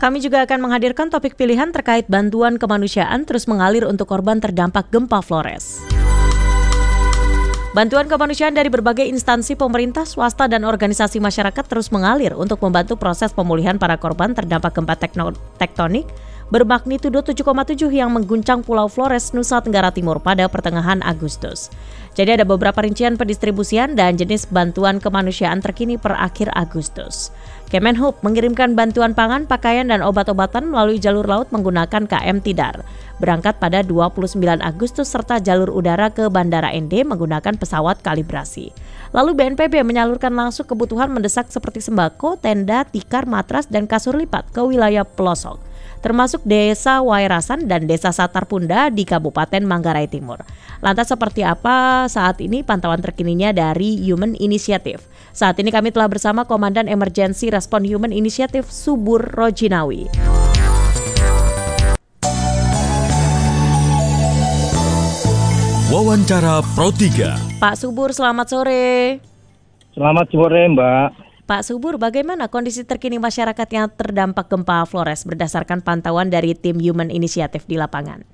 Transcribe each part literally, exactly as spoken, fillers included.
Kami juga akan menghadirkan topik pilihan terkait bantuan kemanusiaan terus mengalir untuk korban terdampak gempa Flores. Bantuan kemanusiaan dari berbagai instansi pemerintah, swasta, dan organisasi masyarakat terus mengalir untuk membantu proses pemulihan para korban terdampak gempa tekno- tektonik bermagnitudo tujuh koma tujuh yang mengguncang Pulau Flores, Nusa Tenggara Timur pada pertengahan Agustus. Jadi ada beberapa rincian pendistribusian dan jenis bantuan kemanusiaan terkini per akhir Agustus. Kemenhub mengirimkan bantuan pangan, pakaian, dan obat-obatan melalui jalur laut menggunakan K M Tidar. Berangkat pada dua puluh sembilan Agustus serta jalur udara ke Bandara N D menggunakan pesawat kalibrasi. Lalu B N P B menyalurkan langsung kebutuhan mendesak seperti sembako, tenda, tikar, matras, dan kasur lipat ke wilayah pelosok, termasuk Desa Wairasan dan Desa Satarpunda di Kabupaten Manggarai Timur. Lantas seperti apa saat ini pantauan terkininya dari Human Initiative? Saat ini kami telah bersama Komandan Emergency Response Human Initiative Subur Rojinawi. Wawancara Pro tiga. Pak Subur, selamat sore. Selamat sore, Mbak. Pak Subur, bagaimana kondisi terkini masyarakat yang terdampak gempa Flores berdasarkan pantauan dari tim Human Initiative di lapangan?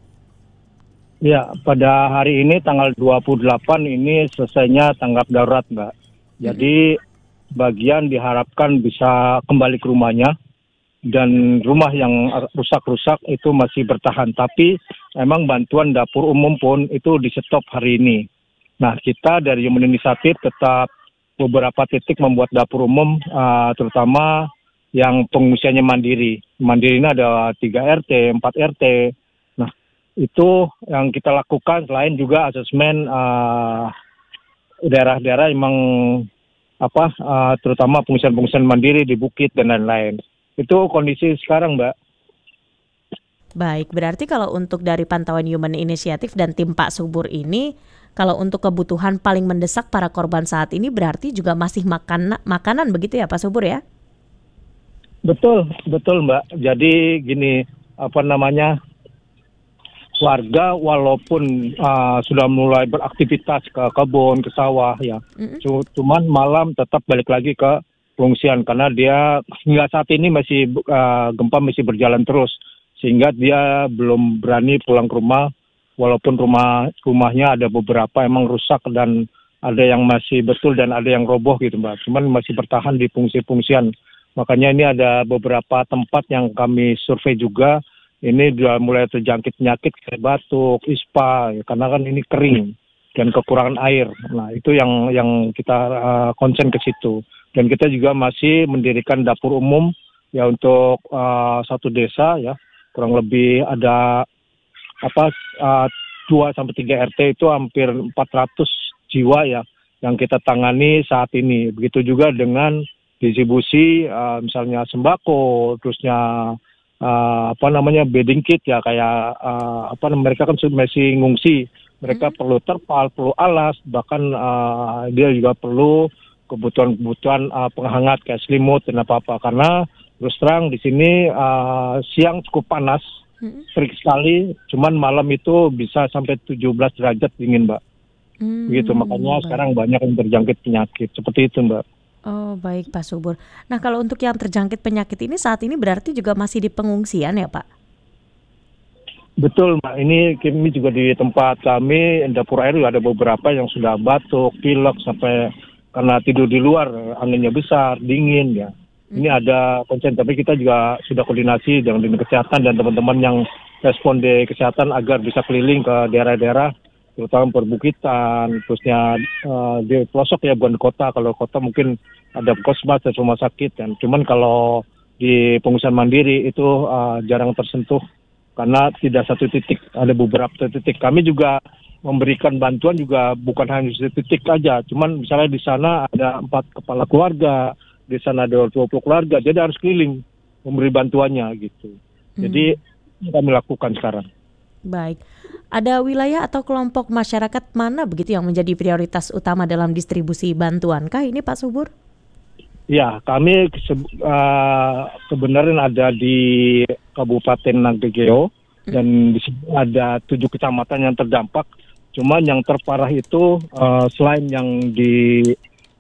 Ya, pada hari ini tanggal dua puluh delapan ini selesainya tanggap darurat, Mbak. Jadi hmm. bagian diharapkan bisa kembali ke rumahnya dan rumah yang rusak-rusak itu masih bertahan. Tapi emang bantuan dapur umum pun itu di stop hari ini. Nah, kita dari Human Initiative tetap beberapa titik membuat dapur umum, uh, terutama yang pengungsiannya mandiri. Mandiri ini ada tiga R T, empat R T. Nah, itu yang kita lakukan selain juga asesmen uh, daerah-daerah emang apa, uh, terutama pengungsian-pengungsian mandiri di bukit dan lain-lain. Itu kondisi sekarang, Mbak. Baik, berarti kalau untuk dari pantauan Human Initiative dan tim Pak Subur ini, kalau untuk kebutuhan paling mendesak para korban saat ini berarti juga masih makan, makanan begitu ya Pak Subur ya? Betul, betul Mbak. Jadi gini, apa namanya, warga walaupun uh, sudah mulai beraktivitas ke kebun, ke sawah ya, mm-hmm. cuman malam tetap balik lagi ke pengungsian karena dia hingga saat ini masih uh, gempa masih berjalan terus sehingga dia belum berani pulang ke rumah. Walaupun rumah rumahnya ada beberapa emang rusak dan ada yang masih betul dan ada yang roboh gitu Mbak. Cuman masih bertahan di fungsi-fungsian. Makanya ini ada beberapa tempat yang kami survei juga. Ini sudah mulai terjangkit penyakit kayak batuk, ispa, ya, karena kan ini kering dan kekurangan air. Nah itu yang yang kita uh, konsen ke situ. Dan kita juga masih mendirikan dapur umum ya untuk uh, satu desa ya. Kurang lebih ada apa uh, dua sampai tiga R T itu hampir empat ratus jiwa ya yang kita tangani saat ini. Begitu juga dengan distribusi uh, misalnya sembako, terusnya uh, apa namanya bedding kit ya kayak uh, apa mereka kan masih ngungsi, mereka hmm. perlu terpal, perlu alas, bahkan uh, dia juga perlu kebutuhan-kebutuhan uh, penghangat kayak selimut dan apa-apa karena terus terang di sini uh, siang cukup panas. Terik sekali, cuman malam itu bisa sampai tujuh belas derajat dingin, Mbak. Hmm, gitu, makanya baik. Sekarang banyak yang terjangkit penyakit, seperti itu, Mbak. Oh, baik Pak Subur. Nah, kalau untuk yang terjangkit penyakit ini saat ini berarti juga masih di pengungsian ya, Pak? Betul, Mbak. Ini kami juga di tempat kami, dapur air ada beberapa yang sudah batuk, pilek, sampai karena tidur di luar, anginnya besar, dingin, ya. Ini ada konsen, tapi kita juga sudah koordinasi dengan dinas kesehatan dan teman-teman yang respon di kesehatan agar bisa keliling ke daerah-daerah, terutama perbukitan, terusnya uh, di pelosok ya, bukan kota. Kalau kota mungkin ada puskesmas dan rumah sakit. Dan cuman kalau di pengungsian mandiri itu uh, jarang tersentuh karena tidak satu titik, ada beberapa titik. Kami juga memberikan bantuan juga bukan hanya satu titik aja, cuman misalnya di sana ada empat kepala keluarga, di sana ada dua puluh keluarga, jadi harus keliling memberi bantuannya gitu. Jadi hmm. kami lakukan sekarang. Baik, ada wilayah atau kelompok masyarakat mana begitu yang menjadi prioritas utama dalam distribusi bantuan kah ini Pak Subur? Ya, kami se- uh, sebenarnya ada di Kabupaten Nagegeo hmm. dan di sini ada tujuh kecamatan yang terdampak. Cuman yang terparah itu uh, selain yang di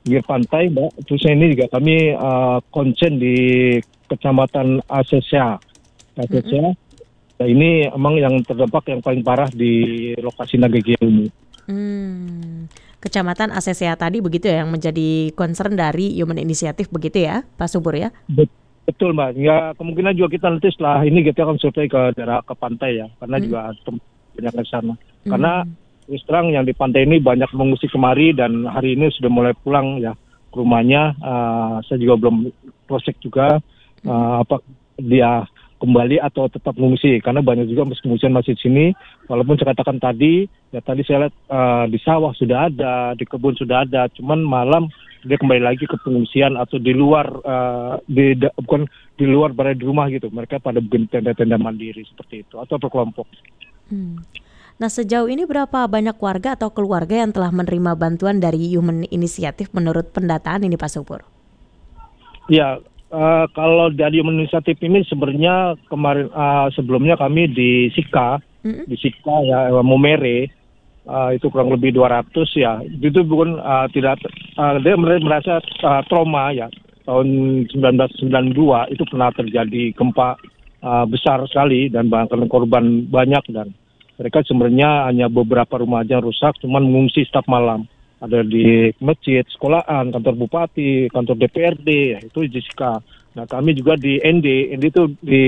pinggir pantai, Mbak. Terus ini juga kami uh, konsen di Kecamatan Asesa. Asesa. Mm-mm. Nah, ini emang yang terdampak yang paling parah di lokasi Nagegeo ini. Hmm. Kecamatan Asesea tadi begitu ya yang menjadi concern dari Human Initiative begitu ya, Pak Subur ya? Betul, Mbak. Ya kemungkinan juga kita nanti setelah ini kita akan survei ke daerah ke pantai ya, karena Mm. juga banyak ke sana. Karena Hmm. terus terang yang di pantai ini banyak mengungsi kemari dan hari ini sudah mulai pulang ya ke rumahnya. Uh, saya juga belum proses juga uh, apa dia kembali atau tetap mengungsi karena banyak juga pengungsian masih di sini. Walaupun saya katakan tadi, ya tadi saya lihat uh, di sawah sudah ada, di kebun sudah ada, cuman malam dia kembali lagi ke pengungsian atau di luar uh, di da, bukan di luar berada di rumah gitu. Mereka pada bikin tenda-tenda mandiri seperti itu atau berkelompok. Hmm. Nah, sejauh ini berapa banyak warga atau keluarga yang telah menerima bantuan dari Human Initiative menurut pendataan ini, Pak Subur? Ya, uh, kalau dari Human Initiative ini sebenarnya kemarin uh, sebelumnya kami di Sika, Mm-mm. di Sika ya Momere uh, itu kurang lebih dua ratus ya. Itu bukan uh, tidak uh, dia merasa uh, trauma ya. Tahun seribu sembilan ratus sembilan puluh dua itu pernah terjadi gempa uh, besar sekali dan bahkan korban banyak dan mereka sebenarnya hanya beberapa rumah aja rusak, cuman mengungsi setiap malam. Ada di masjid, sekolahan, kantor bupati, kantor D P R D, ya, itu Jessica. Nah kami juga di N D, N D itu di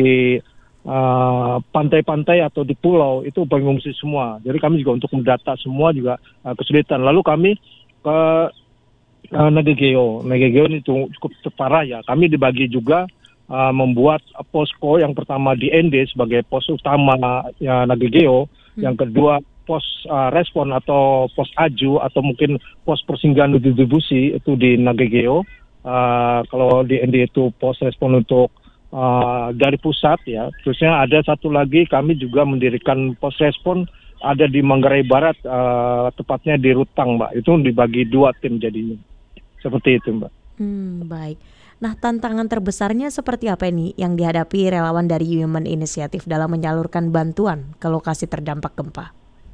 uh, pantai-pantai atau di pulau itu pengungsi semua. Jadi kami juga untuk mendata semua juga uh, kesulitan. Lalu kami ke uh, Nagegeo, Nagegeo ini cukup parah ya. Kami dibagi juga uh, membuat posko yang pertama di N D sebagai pos utama ya, Nagegeo, hmm. yang kedua pos uh, respon atau pos aju atau mungkin pos persinggahan distribusi itu di Nagegeo. Uh, kalau di N D itu pos respon untuk uh, dari pusat ya. Terusnya ada satu lagi kami juga mendirikan pos respon ada di Manggarai Barat, uh, tepatnya di Rutang, Mbak. Itu dibagi dua tim jadinya. Seperti itu, Mbak. Hmm, baik. Nah, tantangan terbesarnya seperti apa ini yang dihadapi relawan dari Human Initiative dalam menyalurkan bantuan ke lokasi terdampak gempa?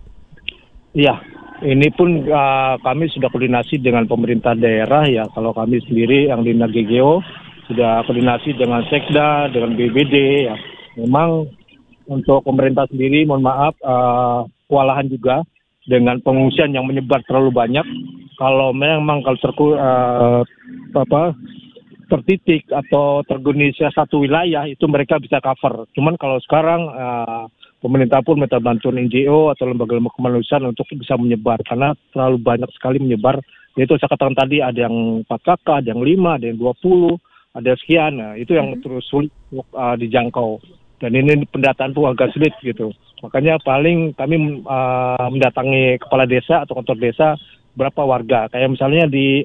Iya, ini pun uh, kami sudah koordinasi dengan pemerintah daerah ya. Kalau kami sendiri yang di Nagegeo sudah koordinasi dengan Sekda, dengan B B D ya. Memang untuk pemerintah sendiri, mohon maaf, uh, kewalahan juga dengan pengungsian yang menyebar terlalu banyak. Kalau memang kalau terku, uh, apa, tertitik atau terorganisasi satu wilayah itu mereka bisa cover. Cuman kalau sekarang uh, pemerintah pun minta bantuan N G O atau lembaga-lembaga kemanusiaan untuk bisa menyebar karena terlalu banyak sekali menyebar. Yaitu saya katakan tadi ada yang empat kakak, ada yang lima, ada yang dua puluh, ada sekian. Nah, itu yang mm-hmm. terus sulit untuk uh, dijangkau. Dan ini pendataan pun agak sulit gitu. Makanya paling kami uh, mendatangi kepala desa atau kantor desa berapa warga. Kayak misalnya di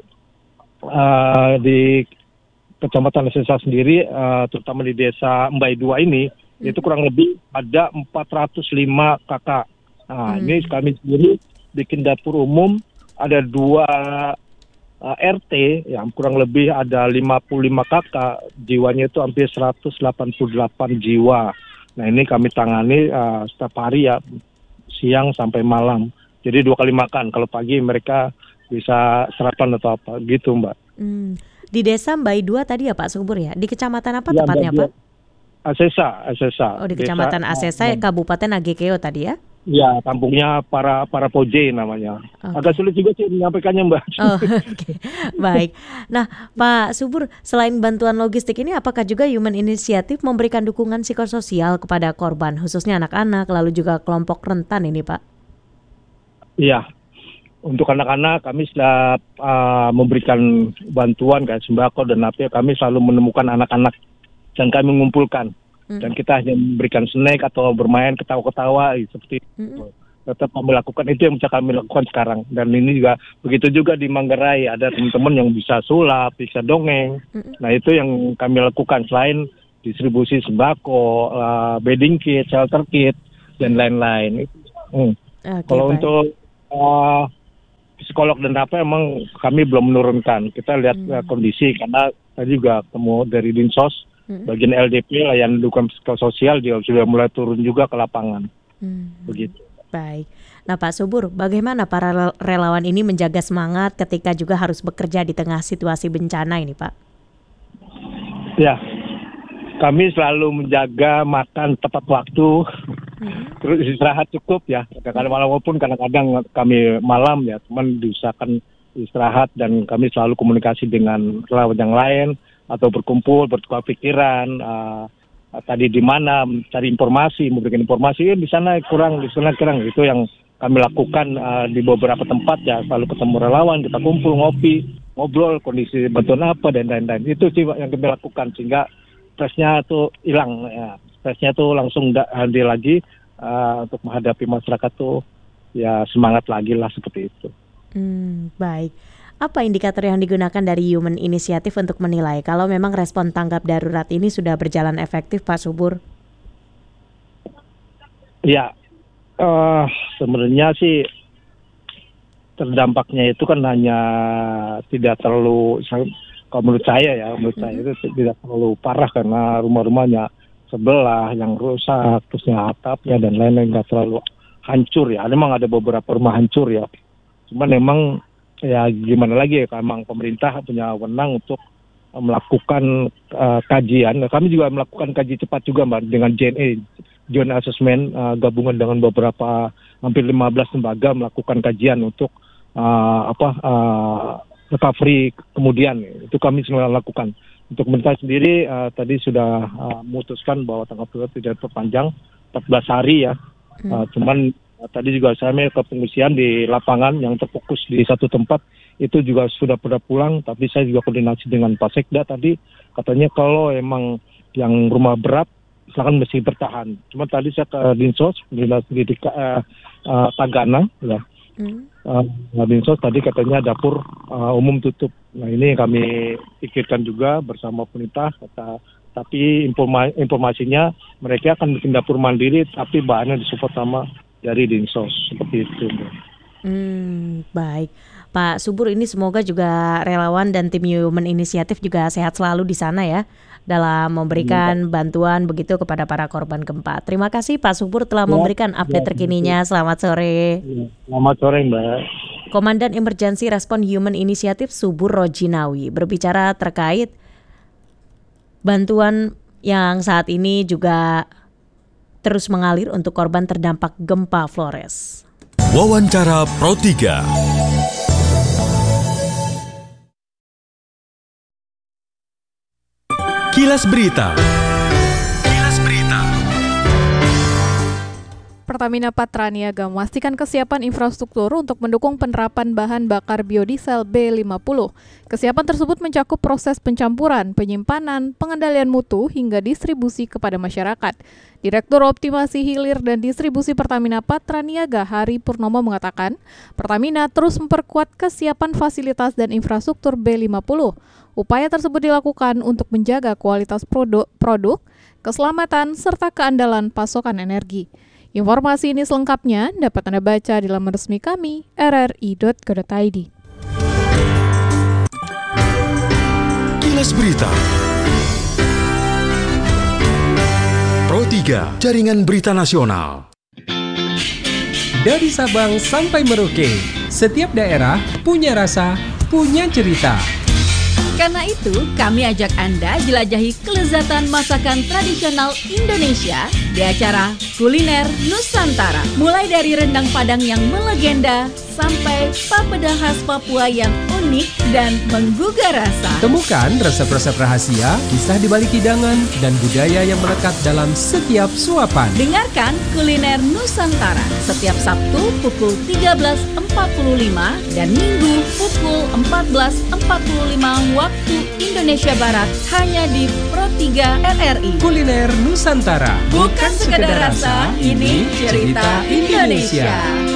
uh, di Kecamatan Asesa sendiri, uh, terutama di desa Mbai dua ini, hmm. itu kurang lebih ada empat ratus lima kakak. Nah, hmm. ini kami sendiri bikin dapur umum, ada dua uh, R T, yang kurang lebih ada lima puluh lima kakak, jiwanya itu hampir seratus delapan puluh delapan jiwa. Nah, ini kami tangani uh, setiap hari ya, siang sampai malam. Jadi dua kali makan, kalau pagi mereka bisa sarapan atau apa, gitu Mbak. Hmm. Di desa Mbai dua tadi ya Pak Subur ya? Di kecamatan apa ya, tepatnya Pak? Asesa, Asesa. Oh di kecamatan desa, Asesa, ya, Kabupaten Nagegeo tadi ya? Ya, kampungnya para para Poje namanya. Okay. Agak sulit juga sih menyampaikannya Mbak. Oh, okay. Baik. Nah Pak Subur, selain bantuan logistik ini apakah juga Human Initiative memberikan dukungan psikososial kepada korban, khususnya anak-anak, lalu juga kelompok rentan ini Pak? Iya. Untuk anak-anak kami sudah uh, memberikan bantuan kayak sembako dan apa, kami selalu menemukan anak-anak dan kami mengumpulkan mm-hmm. dan kita hanya memberikan snack atau bermain ketawa-ketawa seperti mm-hmm. itu. Tetap kami lakukan itu yang bisa kami lakukan sekarang dan ini juga begitu juga di Manggarai ada teman-teman yang bisa sulap, bisa dongeng. Mm-hmm. Nah itu yang kami lakukan selain distribusi sembako, uh, bedding kit, shelter kit dan lain-lain. Hmm. Okay, kalau baik. Untuk uh, psikolog dan apa emang kami belum menurunkan. Kita lihat hmm. uh, kondisi karena tadi juga ketemu dari Dinsos, hmm. bagian L D P layanan dukungan psikososial dia sudah mulai turun juga ke lapangan. Hmm. Begitu. Baik. Nah Pak Subur, bagaimana para rel- relawan ini menjaga semangat ketika juga harus bekerja di tengah situasi bencana ini Pak? Ya, kami selalu menjaga makan tepat waktu, hmm. terus istirahat cukup ya. Kadang-kadang walaupun kadang-kadang kami malam ya, cuman diusahakan istirahat dan kami selalu komunikasi dengan relawan yang lain atau berkumpul, bertukar pikiran. Uh, tadi di mana cari informasi, memberikan informasi, eh, di sana kurang, di sana kurang. Itu yang kami lakukan uh, di beberapa tempat ya, selalu ketemu relawan, kita kumpul, ngopi, ngobrol, kondisi bantuan apa, dan lain-lain. Itu sih yang kami lakukan, sehingga stresnya tuh hilang, ya. Stresnya tuh langsung da- hadir lagi uh, untuk menghadapi masyarakat tuh ya semangat lagi lah, seperti itu. Hmm, baik. Apa indikator yang digunakan dari Human Initiative untuk menilai kalau memang respon tanggap darurat ini sudah berjalan efektif, Pak Subur? Ya, uh, sebenarnya sih terdampaknya itu kan hanya tidak terlalu, kalau menurut saya ya, menurut mm-hmm. saya itu tidak terlalu parah karena rumah-rumahnya sebelah yang rusak, terusnya atapnya dan lain-lain nggak terlalu hancur ya. Memang ada beberapa rumah hancur ya. Cuman memang ya gimana lagi ya, memang pemerintah punya wewenang untuk melakukan uh, kajian. Kami juga melakukan kaji cepat juga Mbak dengan J N A, Joint Assessment, uh, gabungan dengan beberapa hampir lima belas lembaga melakukan kajian untuk uh, apa uh, recovery kemudian. Itu kami semua lakukan. Untuk pemerintah sendiri uh, tadi sudah uh, memutuskan bahwa tanggap darurat tidak perpanjang empat belas hari ya. Hmm. Uh, cuman tadi juga saya ke pengungsian di lapangan yang terfokus di satu tempat, itu juga sudah pada pulang, tapi saya juga koordinasi dengan Pak Sekda tadi, katanya kalau emang yang rumah berat, silakan mesti bertahan. Cuma tadi saya ke Dinsos, Dinas Pendidikan uh, uh, Tagana, ya. Hmm. Uh, Dinsos tadi katanya dapur uh, umum tutup. Nah ini yang kami pikirkan juga bersama pemerintah, kata tapi informa- informasinya mereka akan bikin dapur mandiri, tapi bahannya disupport sama dari Dinsos, seperti itu. Hmm, baik. Pak Subur, ini semoga juga relawan dan tim Human Initiative juga sehat selalu di sana ya, dalam memberikan ya, bantuan begitu kepada para korban gempa. Terima kasih Pak Subur telah ya, memberikan update ya, terkininya. Selamat sore. Ya, selamat sore Mbak. Komandan Emergency Response Human Initiative Subur Rojinawi berbicara terkait bantuan yang saat ini juga terus mengalir untuk korban terdampak gempa Flores. Wawancara Pro tiga. Kilas Berita. Kilas Berita. Pertamina Patraniaga memastikan kesiapan infrastruktur untuk mendukung penerapan bahan bakar biodiesel B lima puluh. Kesiapan tersebut mencakup proses pencampuran, penyimpanan, pengendalian mutu, hingga distribusi kepada masyarakat. Direktur Optimasi Hilir dan Distribusi Pertamina Patraniaga Hari Purnomo mengatakan, Pertamina terus memperkuat kesiapan fasilitas dan infrastruktur B lima puluh. Upaya tersebut dilakukan untuk menjaga kualitas produk, produk, keselamatan, serta keandalan pasokan energi. Informasi ini selengkapnya dapat Anda baca di laman resmi kami, r r i dot co dot i d. Kilas Berita. Pro tiga, Jaringan Berita Nasional. Dari Sabang sampai Merauke, setiap daerah punya rasa, punya cerita. Karena itu, kami ajak Anda jelajahi kelezatan masakan tradisional Indonesia di acara Kuliner Nusantara. Mulai dari rendang Padang yang melegenda sampai papeda khas Papua yang unik dan menggugah rasa. Temukan resep-resep rahasia, kisah di balik hidangan, dan budaya yang melekat dalam setiap suapan. Dengarkan Kuliner Nusantara setiap Sabtu pukul tiga belas empat puluh lima dan Minggu pukul empat belas empat puluh lima waktu Indonesia Barat hanya di Pro tiga R R I. Kuliner Nusantara. Bukan sekedar rasa, ini cerita Indonesia.